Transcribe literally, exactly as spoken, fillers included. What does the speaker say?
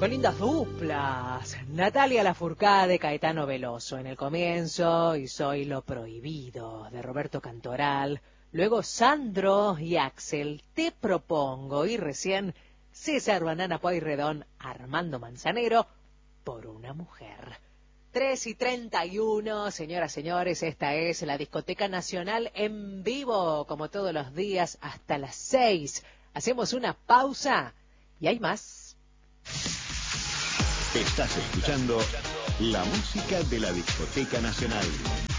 Con lindas duplas. Natalia Lafourcade, Caetano Veloso en el comienzo, y Soy lo prohibido, de Roberto Cantoral. Luego Sandro y Axel, Te propongo, y recién César Banana Pueyrredón, Armando Manzanero, Por una mujer. tres y treinta y uno, señoras, señores, esta es la Discoteca Nacional en vivo, como todos los días, hasta las seis. Hacemos una pausa y hay más. Estás escuchando la música de la Discoteca Nacional.